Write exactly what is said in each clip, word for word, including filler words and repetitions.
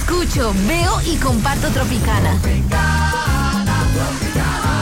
Escucho, veo y comparto Tropicana. Tropicana, Tropicana.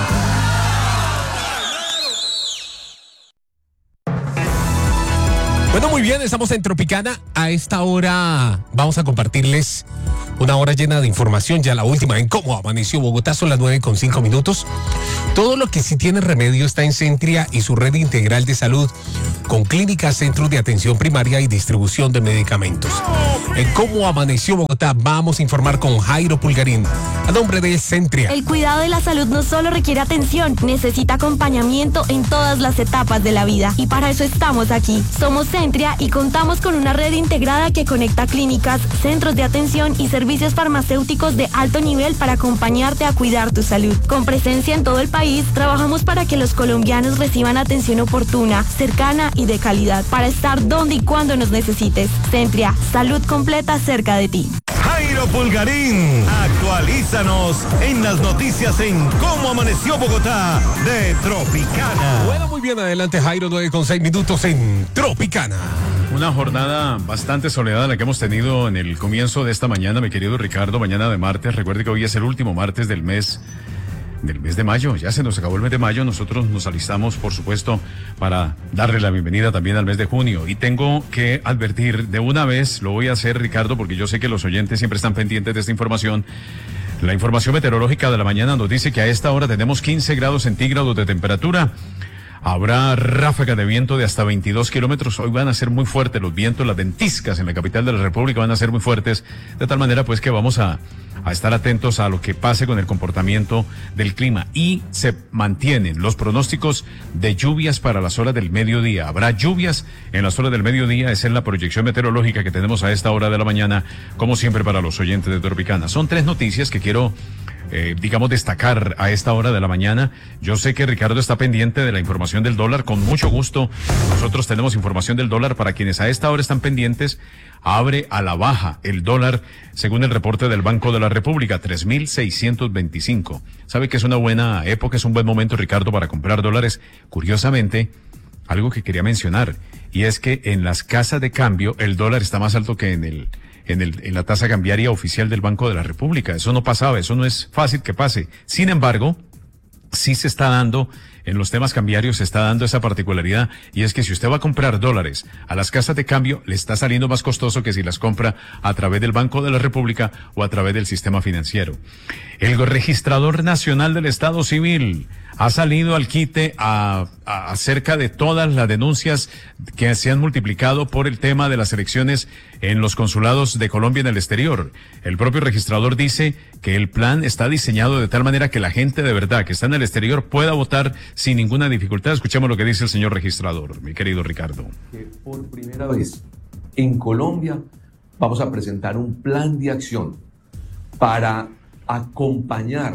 Bueno, muy bien, estamos en Tropicana. A esta hora vamos a compartirles una hora llena de información, ya la última en cómo amaneció Bogotá, son las nueve con cinco minutos. Todo lo que sí tiene remedio está en Centria y su red integral de salud, con clínicas, centros de atención primaria y distribución de medicamentos. En cómo amaneció Bogotá vamos a informar con Jairo Pulgarín, a nombre de Centria. El cuidado de la salud no solo requiere atención, necesita acompañamiento en todas las etapas de la vida. Y para eso estamos aquí. Somos Centria y contamos con una red integrada que conecta clínicas, centros de atención y servicios farmacéuticos de alto nivel para acompañarte a cuidar tu salud. Con presencia en todo el país, trabajamos para que los colombianos reciban atención oportuna, cercana y de calidad, para estar donde y cuando nos necesites. Centria, salud completa cerca de ti. Jairo Pulgarín, actualízanos en las noticias en cómo amaneció Bogotá de Tropicana. Bueno, muy bien, adelante Jairo, nueve con seis minutos en Tropicana. Una jornada bastante soleada la que hemos tenido en el comienzo de esta mañana, mi querido Ricardo, mañana de martes. Recuerde que hoy es el último martes del mes del mes de mayo, ya se nos acabó el mes de mayo. Nosotros nos alistamos, por supuesto, para darle la bienvenida también al mes de junio. Y tengo que advertir de una vez, lo voy a hacer, Ricardo, porque yo sé que los oyentes siempre están pendientes de esta información. La información meteorológica de la mañana nos dice que a esta hora tenemos quince grados centígrados de temperatura. Habrá ráfaga de viento de hasta veintidós kilómetros. Hoy van a ser muy fuertes los vientos, las ventiscas en la capital de la República van a ser muy fuertes, de tal manera pues que vamos a, a estar atentos a lo que pase con el comportamiento del clima. Y se mantienen los pronósticos de lluvias para las horas del mediodía. Habrá lluvias en las horas del mediodía, esa es la proyección meteorológica que tenemos a esta hora de la mañana, como siempre para los oyentes de Tropicana. Son tres noticias que quiero Eh, digamos, destacar a esta hora de la mañana. Yo sé que Ricardo está pendiente de la información del dólar, con mucho gusto. Nosotros tenemos información del dólar para quienes a esta hora están pendientes. Abre a la baja el dólar, según el reporte del Banco de la República, tres mil seiscientos veinticinco. Sabe que es una buena época, es un buen momento, Ricardo, para comprar dólares. Curiosamente, algo que quería mencionar, y es que en las casas de cambio el dólar está más alto que en el En, el, en la tasa cambiaria oficial del Banco de la República. Eso no pasaba, eso no es fácil que pase. Sin embargo, sí se está dando, en los temas cambiarios se está dando esa particularidad, y es que si usted va a comprar dólares a las casas de cambio, le está saliendo más costoso que si las compra a través del Banco de la República o a través del sistema financiero. El registrador nacional del Estado Civil ha salido al quite a, a, acerca de todas las denuncias que se han multiplicado por el tema de las elecciones en los consulados de Colombia en el exterior. El propio registrador dice que el plan está diseñado de tal manera que la gente de verdad que está en el exterior pueda votar sin ninguna dificultad. Escuchemos lo que dice el señor registrador, mi querido Ricardo. Que por primera vez en Colombia vamos a presentar un plan de acción para acompañar,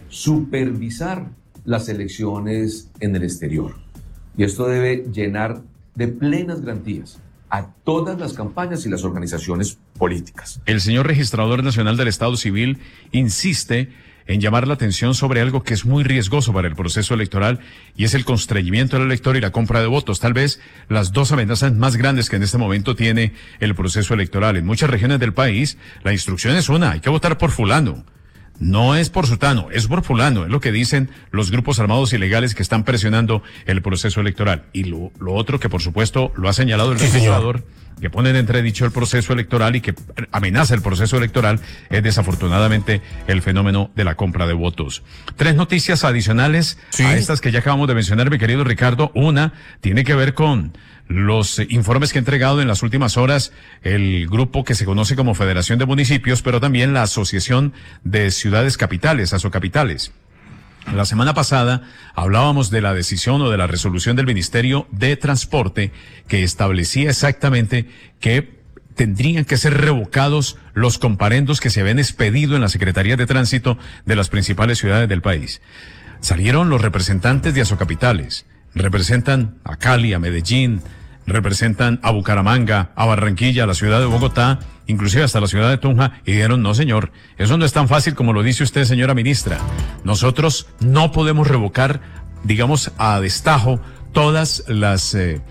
supervisar las elecciones en el exterior. Y esto debe llenar de plenas garantías a todas las campañas y las organizaciones políticas. El señor registrador nacional del Estado Civil insiste en llamar la atención sobre algo que es muy riesgoso para el proceso electoral, y es el constreñimiento del elector y la compra de votos. Tal vez las dos amenazas más grandes que en este momento tiene el proceso electoral. En muchas regiones del país, la instrucción es una: hay que votar por fulano. No es por sutano, es por fulano, es lo que dicen los grupos armados ilegales que están presionando el proceso electoral. Y lo, lo otro que por supuesto lo ha señalado el registrador, que pone en entredicho el proceso electoral y que amenaza el proceso electoral, es desafortunadamente el fenómeno de la compra de votos. Tres noticias adicionales ¿Sí? a estas que ya acabamos de mencionar, mi querido Ricardo. Una tiene que ver con los informes que ha entregado en las últimas horas el grupo que se conoce como Federación de Municipios, pero también la Asociación de Ciudades Capitales, Asocapitales. La semana pasada hablábamos de la decisión o de la resolución del Ministerio de Transporte que establecía exactamente que tendrían que ser revocados los comparendos que se habían expedido en la Secretaría de Tránsito de las principales ciudades del país. Salieron los representantes de Asocapitales, representan a Cali, a Medellín, representan a Bucaramanga, a Barranquilla, a la ciudad de Bogotá, inclusive hasta la ciudad de Tunja, y dijeron: no señor, eso no es tan fácil como lo dice usted, señora ministra. Nosotros no podemos revocar, digamos, a destajo todas las, eh,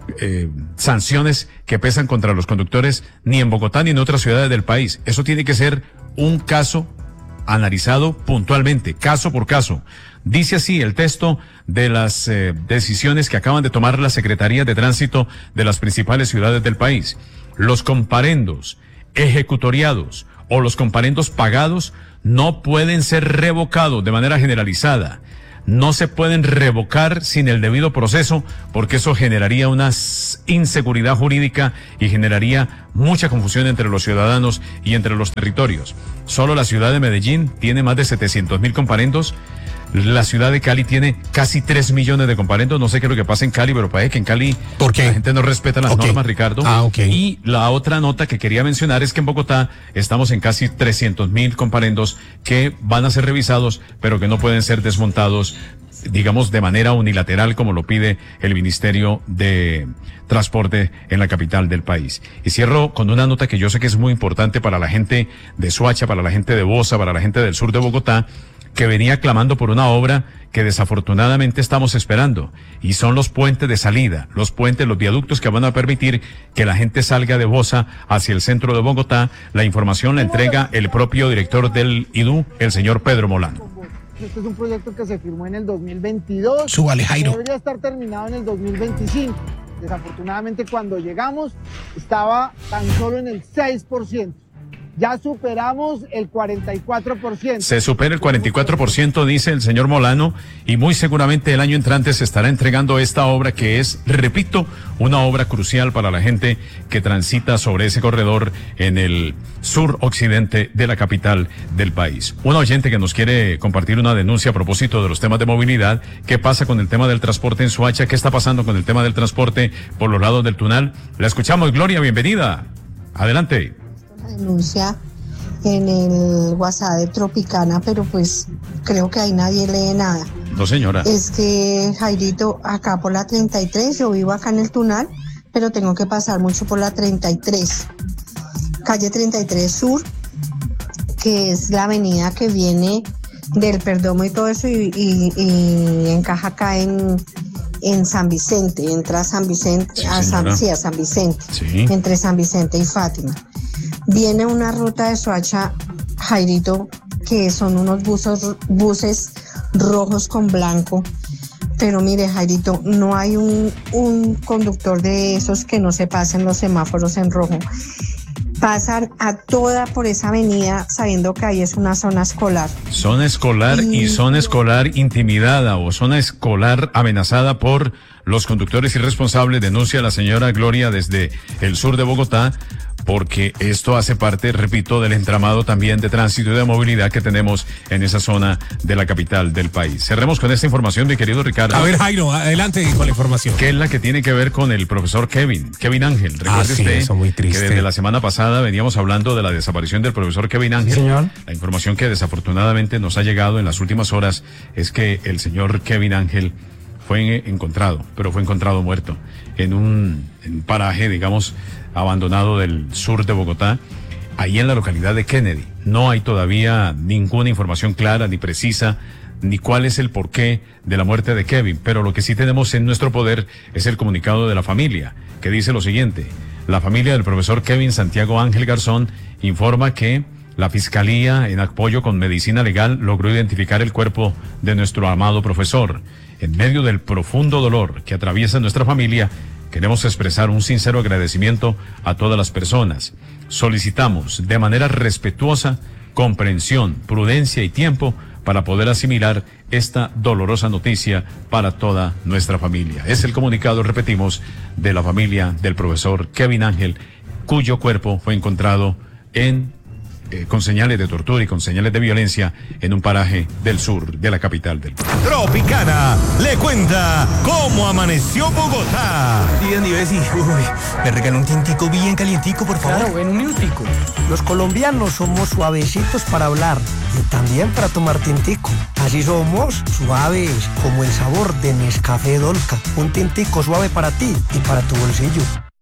eh, sanciones que pesan contra los conductores ni en Bogotá ni en otras ciudades del país. Eso tiene que ser un caso analizado puntualmente, caso por caso. Dice así el texto de las eh, decisiones que acaban de tomar las secretarías de tránsito de las principales ciudades del país. Los comparendos ejecutoriados o los comparendos pagados no pueden ser revocados de manera generalizada. No se pueden revocar sin el debido proceso porque eso generaría una inseguridad jurídica y generaría mucha confusión entre los ciudadanos y entre los territorios. Solo la ciudad de Medellín tiene más de setecientos mil comparendos. La ciudad de Cali tiene casi tres millones de comparendos. No sé qué es lo que pasa en Cali, pero parece que en Cali ¿Por qué? la gente no respeta las Okay. normas, Ricardo. Ah, ok. Y la otra nota que quería mencionar es que en Bogotá estamos en casi trescientos mil comparendos que van a ser revisados, pero que no pueden ser desmontados, digamos, de manera unilateral como lo pide el Ministerio de Transporte en la capital del país. Y cierro con una nota que yo sé que es muy importante para la gente de Soacha, para la gente de Bosa, para la gente del sur de Bogotá, que venía clamando por una obra que desafortunadamente estamos esperando, y son los puentes de salida, los puentes, los viaductos que van a permitir que la gente salga de Bosa hacia el centro de Bogotá. La información la entrega el propio director del I D U, el señor Pedro Molano. Este es un proyecto que se firmó en el dos mil veintidós. Súbale, Jairo. Debería estar terminado en el dos mil veinticinco. Desafortunadamente, cuando llegamos, estaba tan solo en el seis por ciento. Ya superamos el cuarenta y cuatro por ciento. Se supera el cuarenta y cuatro por ciento, dice el señor Molano, y muy seguramente el año entrante se estará entregando esta obra que es, repito, una obra crucial para la gente que transita sobre ese corredor en el sur occidente de la capital del país. Un oyente que nos quiere compartir una denuncia a propósito de los temas de movilidad. ¿Qué pasa con el tema del transporte en Soacha? ¿Qué está pasando con el tema del transporte por los lados del Tunal? La escuchamos, Gloria, bienvenida. Adelante. Denuncia en el WhatsApp de Tropicana, pero pues creo que ahí nadie lee nada. No, señora. Es que, Jairito, acá por la treinta y tres, yo vivo acá en el Tunal, pero tengo que pasar mucho por la treinta y tres, calle treinta y tres Sur, que es la avenida que viene del Perdomo y todo eso, y, y, y encaja acá en, en San Vicente, entra a San Vicente, Sí, a San, señora. sí, a San Vicente, Sí. entre San Vicente y Fátima. Viene una ruta de Soacha, Jairito, que son unos buses, buses rojos con blanco. Pero mire, Jairito, no hay un, un conductor de esos que no se pasen los semáforos en rojo. Pasan a toda por esa avenida sabiendo que ahí es una zona escolar. Zona escolar y zona escolar intimidada o zona escolar amenazada por los conductores irresponsables, denuncia la señora Gloria desde el sur de Bogotá, porque esto hace parte, repito, del entramado también de tránsito y de movilidad que tenemos en esa zona de la capital del país. Cerremos con esta información, mi querido Ricardo. A ver, Jairo, adelante con la información. Que es la que tiene que ver con el profesor Kevin, Kevin Ángel. Recuerde Ah, sí, usted eso muy triste. que desde la semana pasada veníamos hablando de la desaparición del profesor Kevin Ángel. señor. La información que desafortunadamente nos ha llegado en las últimas horas es que el señor Kevin Ángel fue encontrado, pero fue encontrado muerto en un, en un paraje, digamos, abandonado del sur de Bogotá, ahí en la localidad de Kennedy. No hay todavía ninguna información clara ni precisa ni cuál es el porqué de la muerte de Kevin, pero lo que sí tenemos en nuestro poder es el comunicado de la familia, que dice lo siguiente: la familia del profesor Kevin Santiago Ángel Garzón informa que la Fiscalía, en apoyo con Medicina Legal, logró identificar el cuerpo de nuestro amado profesor. En medio del profundo dolor que atraviesa nuestra familia, queremos expresar un sincero agradecimiento a todas las personas. Solicitamos de manera respetuosa comprensión, prudencia y tiempo para poder asimilar esta dolorosa noticia para toda nuestra familia. Es el comunicado, repetimos, de la familia del profesor Kevin Ángel, cuyo cuerpo fue encontrado en eh, con señales de tortura y con señales de violencia en un paraje del sur de la capital del país. Tropicana le cuenta cómo amaneció Bogotá. Días, mi Bessie. Uy, me regaló un tintico bien calientico, por favor. Claro, en un minutico. Los colombianos somos suavecitos para hablar y también para tomar tintico. Así somos suaves, como el sabor de Nescafé Dolca. Un tintico suave para ti y para tu bolsillo.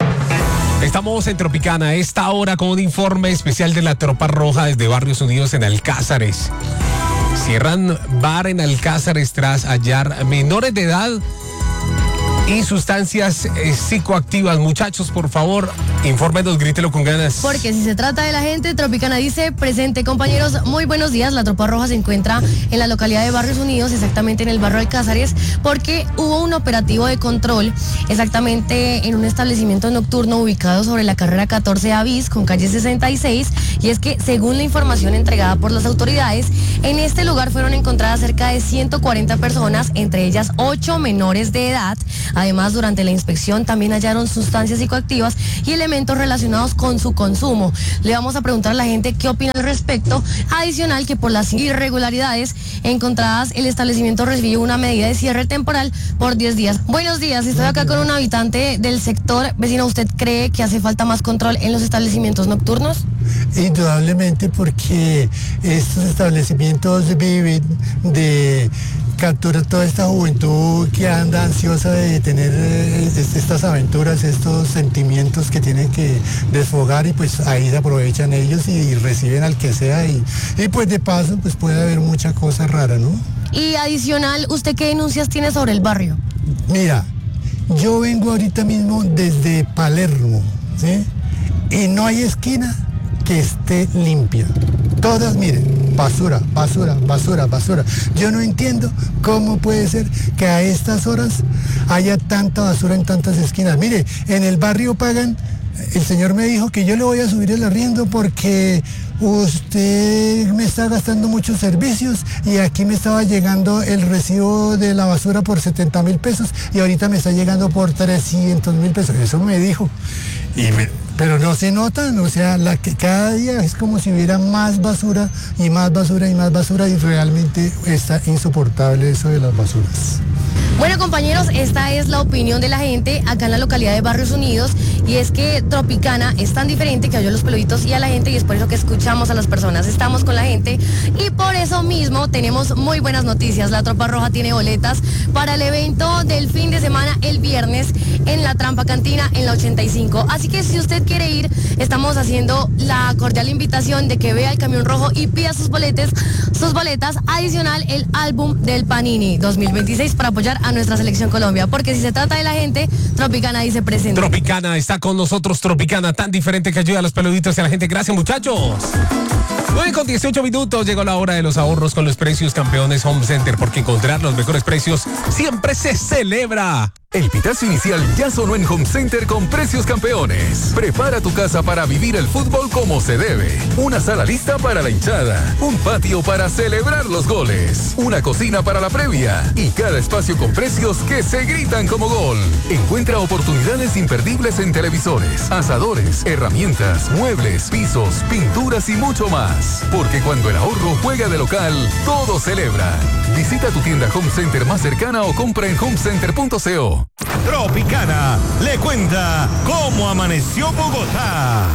Estamos en Tropicana a esta hora con un informe especial de la Tropa Roja desde Barrios Unidos en Alcázares. Cierran bar en Alcázares tras hallar menores de edad y sustancias eh, psicoactivas. Muchachos, por favor, infórmenos, grítelo con ganas. Porque si se trata de la gente, Tropicana dice presente. Compañeros, muy buenos días. La Tropa Roja se encuentra en la localidad de Barrios Unidos, exactamente en el barrio Alcázares, porque hubo un operativo de control exactamente en un establecimiento nocturno ubicado sobre la carrera catorce A bis con calle sesenta y seis, y es que según la información entregada por las autoridades, en este lugar fueron encontradas cerca de ciento cuarenta personas, entre ellas ocho menores de edad. Además, durante la inspección también hallaron sustancias psicoactivas y elementos relacionados con su consumo. Le vamos a preguntar a la gente qué opina al respecto. Adicional, que por las irregularidades encontradas, el establecimiento recibió una medida de cierre temporal por diez días. Buenos días, estoy acá con un habitante del sector. Vecino, ¿usted cree que hace falta más control en los establecimientos nocturnos? Indudablemente, porque estos establecimientos viven de capturar toda esta juventud que anda ansiosa de tener eh, estas aventuras, estos sentimientos que tienen que desfogar, y pues ahí se aprovechan ellos y, y reciben al que sea, y, y pues de paso pues puede haber mucha cosa rara, ¿no? Y adicional, ¿usted qué denuncias tiene sobre el barrio? Mira, yo vengo ahorita mismo desde Palermo, ¿sí? Y no hay esquina que esté limpia. Todas, miren, basura, basura, basura, basura. Yo no entiendo cómo puede ser que a estas horas haya tanta basura en tantas esquinas. Mire, en el barrio pagan, el señor me dijo que yo le voy a subir el arriendo porque usted me está gastando muchos servicios, y aquí me estaba llegando el recibo de la basura por setenta mil pesos y ahorita me está llegando por trescientos mil pesos. Eso me dijo. Y me, pero no se notan, o sea, la que cada día es como si hubiera más basura y más basura y más basura, y realmente está insoportable eso de las basuras. Bueno, compañeros, esta es la opinión de la gente acá en la localidad de Barrios Unidos, y es que Tropicana es tan diferente que oyó a los peluditos y a la gente, y es por eso que escuchamos a las personas, estamos con la gente, y por eso mismo tenemos muy buenas noticias. La Tropa Roja tiene boletas para el evento del fin de semana el viernes en la Trampa Cantina en la ochenta y cinco, así que si usted quiere ir, estamos haciendo la cordial invitación de que vea el camión rojo y pida sus boletes, sus boletas, adicional el álbum del Panini dos mil veintiséis para apoyar a nuestra selección Colombia, porque si se trata de la gente, Tropicana dice presente. Tropicana está con nosotros, Tropicana, tan diferente que ayuda a los peluditos y a la gente. Gracias, muchachos. nueve con dieciocho minutos, llegó la hora de los ahorros con los precios campeones Home Center, porque encontrar los mejores precios siempre se celebra. El pitazo inicial ya sonó en Home Center con precios campeones. Prepara tu casa para vivir el fútbol como se debe. Una sala lista para la hinchada. Un patio para celebrar los goles. Una cocina para la previa. Y cada espacio con precios que se gritan como gol. Encuentra oportunidades imperdibles en televisores, asadores, herramientas, muebles, pisos, pinturas y mucho más. Porque cuando el ahorro juega de local, todo celebra. Visita tu tienda Home Center más cercana o compra en homecenter punto co. Tropicana le cuenta cómo amaneció Bogotá.